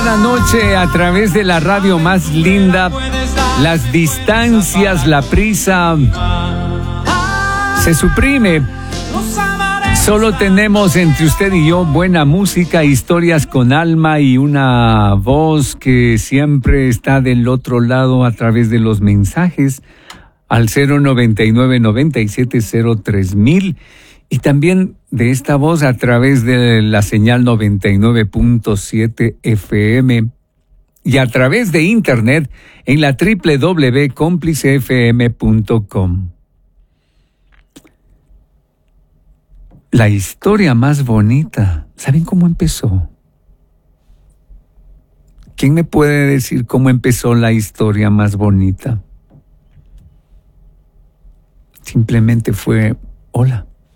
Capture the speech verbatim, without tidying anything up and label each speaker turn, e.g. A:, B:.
A: cada noche a través de la radio más linda. Las distancias, la prisa se suprime. Solo tenemos entre usted y yo buena música, historias con alma y una voz que siempre está del otro lado a través de los mensajes al cero noventa y nueve, noventa y siete, cero tres mil y también de esta voz a través de la señal noventa y nueve punto siete F M y a través de internet en la doble u doble u doble u punto cómplice f m punto com. La historia más bonita, ¿saben cómo empezó? ¿Quién me puede decir cómo empezó la historia más bonita? Simplemente fue, hola.